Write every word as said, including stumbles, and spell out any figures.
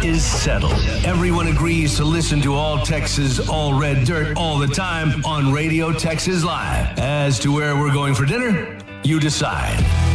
is settled. Everyone agrees to listen to All Texas, All Red Dirt, all the time on Radio Texas Live. As to where we're going for dinner, you decide.